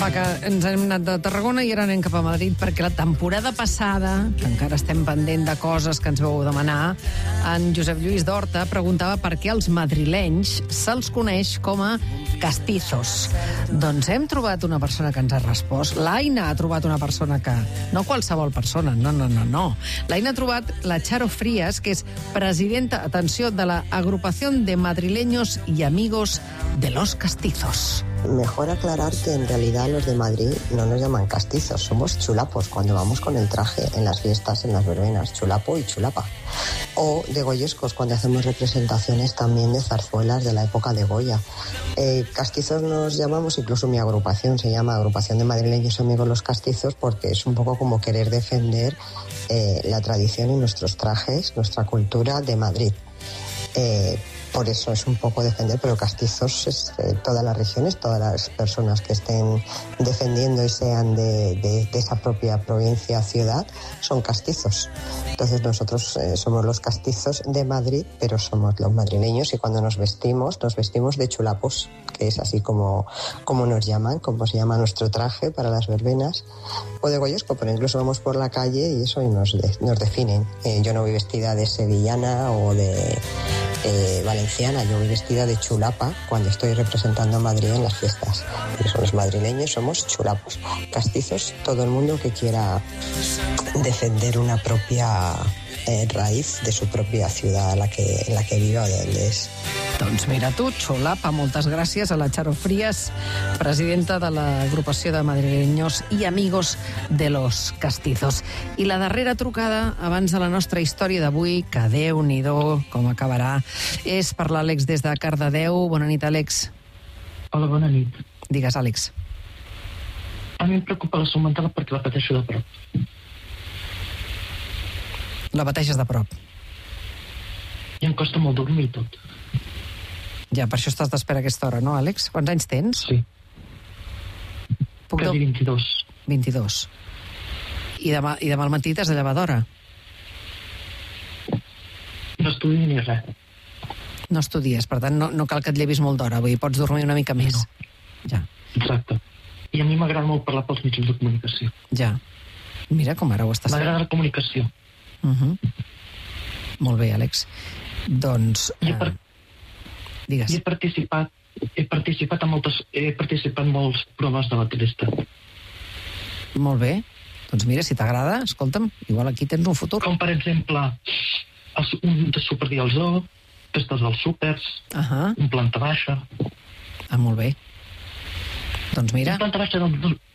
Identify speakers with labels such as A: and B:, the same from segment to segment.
A: Va, que ens hem anat de Tarragona i ara anem cap a Madrid, perquè la temporada passada, que encara estem pendent de coses que ens vau demanar, en Josep Lluís d'Horta preguntava per què als madrilenys se'ls coneix com a castizos. Doncs hem trobat una persona que ens ha respost. L'Aina ha trobat una persona que... No qualsevol persona, no. L'Aina ha trobat la Charo Frías, que és presidenta, atenció, de la Agrupación de Madrileños y Amigos de los Castizos.
B: Mejor aclarar que en realidad los de Madrid no nos llaman castizos, somos chulapos cuando vamos con el traje en las fiestas, en las verbenas, chulapo y chulapa. O de goyescos cuando hacemos representaciones también de zarzuelas de la época de Goya. Castizos nos llamamos, incluso mi agrupación se llama Agrupación de Madrileños Amigos Los Castizos, porque es un poco como querer defender la tradición y nuestros trajes, nuestra cultura de Madrid. Por eso es un poco defender, pero castizos es todas las regiones, todas las personas que estén defendiendo y sean de esa propia provincia, ciudad, son castizos. Entonces nosotros somos los castizos de Madrid, pero somos los madrileños, y cuando nos vestimos de chulapos, que es así como nos llaman, como se llama nuestro traje para las verbenas, o de goyesco, pero incluso vamos por la calle y eso y nos definen. Yo no voy vestida de sevillana o de valenciana, yo voy vestida de chulapa cuando estoy representando a Madrid en las fiestas. Por eso los madrileños somos chulapos. Castizos, todo el mundo que quiera defender una propia raíz de su propia ciudad en la que viva o de donde és.
A: Doncs mira tu, xulapa, moltes gràcies a la Charo Frías, presidenta de l'agrupació de Madrileños y Amigos de los Castizos. I la darrera trucada, abans de la nostra història d'avui, que Déu-n'hi-do com acabarà, és per l'Àlex des de Cardedeu. Bona nit, Àlex.
C: Hola, bona nit.
A: Digues, Àlex.
C: A mi em preocupa la salut mental perquè la pateixo de prop.
A: La pateixes de prop.
C: I em costa molt dormir i tot.
A: Ja, per això estàs d'espera a aquesta hora, no, Àlex? Quants anys tens?
C: Sí. Quasi 22.
A: 22. I demà al matí t'has de llevar d'hora?
C: No estudio ni res.
A: No estudies, per tant no cal que et llevis molt d'hora, vull dir, pots dormir una mica més.
C: No.
A: Ja.
C: Exacte. I a mi m'agrada molt parlar pels mitjans de comunicació.
A: Ja. Mira com ara ho estàs fent.
C: M'agrada la comunicació.
A: Molt bé, Àlex. Doncs... Digues.
C: He participat en molts programes de la Telesta.
A: Molt bé. Doncs mira, si t'agrada, escolta'm, igual aquí tens un futur.
C: Com, per exemple, un de Superdia al Zoo, festes dels súpers, un planta baixa.
A: Molt bé. Doncs mira...
C: Un planta baixa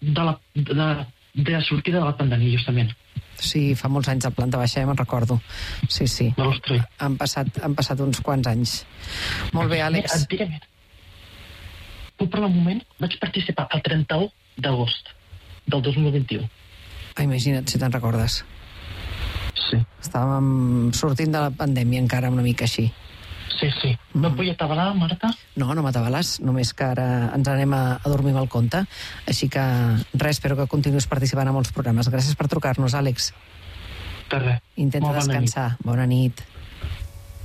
C: de la sortida de la pandèmia, justament.
A: Sí, fa molts anys de planta baixa, me'n recordo. Sí.
C: Ostres.
A: Han passat uns quants anys. Molt bé, Àlex.
C: Antigament. Puc parlar un moment? Vaig participar el 31 d'agost del 2021.
A: Imagina't si te'n recordes.
C: Sí.
A: Estàvem sortint de la pandèmia encara una mica així.
C: Sí. No et vull atabalar, Marta?
A: No m'atabalàs, només que ara ens anem a dormir amb el compte. Així que res, espero que continuïs participant a molts programes. Gràcies per trucar-nos, Àlex.
C: De res.
A: Intenta descansar. Bona nit.